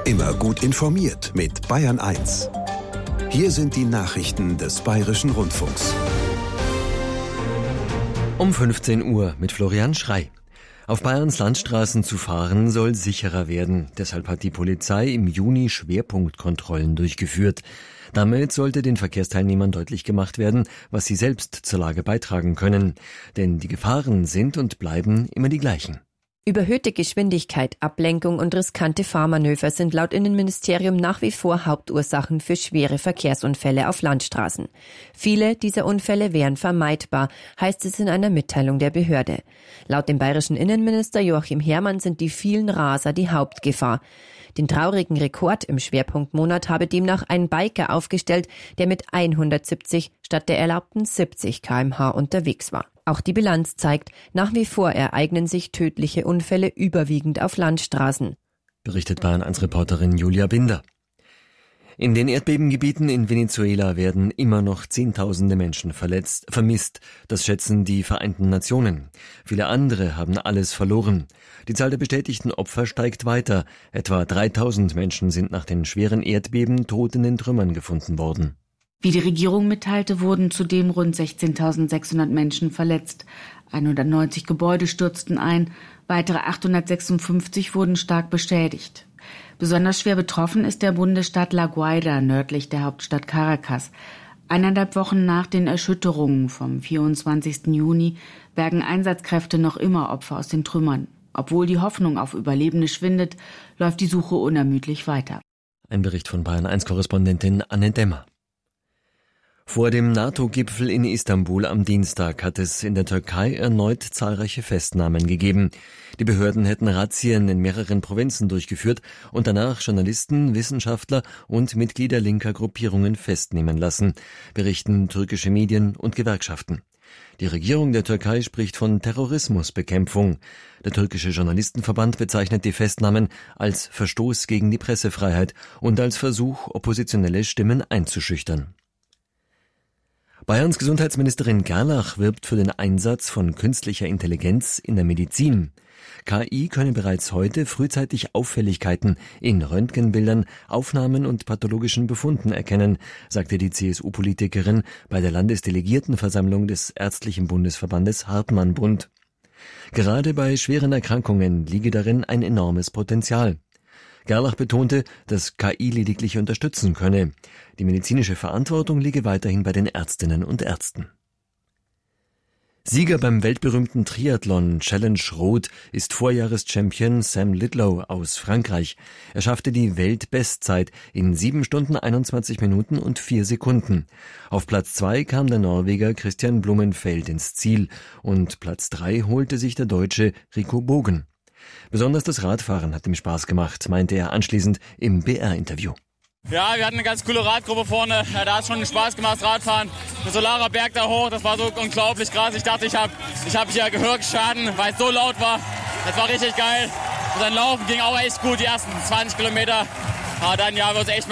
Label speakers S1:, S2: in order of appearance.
S1: Immer gut informiert mit Bayern 1. Hier sind die Nachrichten des Bayerischen Rundfunks.
S2: Um 15 Uhr mit Florian Schrey. Auf Bayerns Landstraßen zu fahren soll sicherer werden. Deshalb hat die Polizei im Juni Schwerpunktkontrollen durchgeführt. Damit sollte den Verkehrsteilnehmern deutlich gemacht werden, was sie selbst zur Lage beitragen können. Denn die Gefahren sind und bleiben immer die gleichen.
S3: Überhöhte Geschwindigkeit, Ablenkung und riskante Fahrmanöver sind laut Innenministerium nach wie vor Hauptursachen für schwere Verkehrsunfälle auf Landstraßen. Viele dieser Unfälle wären vermeidbar, heißt es in einer Mitteilung der Behörde. Laut dem bayerischen Innenminister Joachim Herrmann sind die vielen Raser die Hauptgefahr. Den traurigen Rekord im Schwerpunktmonat habe demnach ein Biker aufgestellt, der mit 170 statt der erlaubten 70 km/h unterwegs war. Auch die Bilanz zeigt, nach wie vor ereignen sich tödliche Unfälle überwiegend auf Landstraßen.
S2: Berichtet Bayern 1 Reporterin Julia Binder. In den Erdbebengebieten in Venezuela werden immer noch Zehntausende Menschen vermisst. Das schätzen die Vereinten Nationen. Viele andere haben alles verloren. Die Zahl der bestätigten Opfer steigt weiter. Etwa 3000 Menschen sind nach den schweren Erdbeben tot in den Trümmern gefunden worden.
S4: Wie die Regierung mitteilte, wurden zudem rund 16.600 Menschen verletzt. 190 Gebäude stürzten ein, weitere 856 wurden stark beschädigt. Besonders schwer betroffen ist der Bundesstaat La Guaira, nördlich der Hauptstadt Caracas. 1,5 Wochen nach den Erschütterungen vom 24. Juni bergen Einsatzkräfte noch immer Opfer aus den Trümmern. Obwohl die Hoffnung auf Überlebende schwindet, läuft die Suche unermüdlich weiter.
S2: Ein Bericht von Bayern 1-Korrespondentin Anne Demmer. Vor dem NATO-Gipfel in Istanbul am Dienstag hat es in der Türkei erneut zahlreiche Festnahmen gegeben. Die Behörden hätten Razzien in mehreren Provinzen durchgeführt und danach Journalisten, Wissenschaftler und Mitglieder linker Gruppierungen festnehmen lassen, berichten türkische Medien und Gewerkschaften. Die Regierung der Türkei spricht von Terrorismusbekämpfung. Der türkische Journalistenverband bezeichnet die Festnahmen als Verstoß gegen die Pressefreiheit und als Versuch, oppositionelle Stimmen einzuschüchtern. Bayerns Gesundheitsministerin Gerlach wirbt für den Einsatz von künstlicher Intelligenz in der Medizin. KI könne bereits heute frühzeitig Auffälligkeiten in Röntgenbildern, Aufnahmen und pathologischen Befunden erkennen, sagte die CSU-Politikerin bei der Landesdelegiertenversammlung des Ärztlichen Bundesverbandes Hartmann-Bund. Gerade bei schweren Erkrankungen liege darin ein enormes Potenzial. Gerlach betonte, dass KI lediglich unterstützen könne. Die medizinische Verantwortung liege weiterhin bei den Ärztinnen und Ärzten. Sieger beim weltberühmten Triathlon Challenge Rot ist Vorjahreschampion Sam Lidlow aus Frankreich. Er schaffte die Weltbestzeit in 7 Stunden 21 Minuten und 4 Sekunden. Auf Platz 2 kam der Norweger Christian Blumenfeld ins Ziel und Platz 3 holte sich der Deutsche Rico Bogen. Besonders das Radfahren hat ihm Spaß gemacht, meinte er anschließend im BR-Interview.
S5: Ja, wir hatten eine ganz coole Radgruppe vorne. Ja, da hat es schon Spaß gemacht, Radfahren. Der Solarer Berg da hoch, das war so unglaublich krass. Ich dachte, ich hab hier Gehörgsschaden, weil es so laut war. Das war richtig geil. Und dann Laufen ging auch echt gut, die ersten 20 Kilometer. Aber dann wird es echt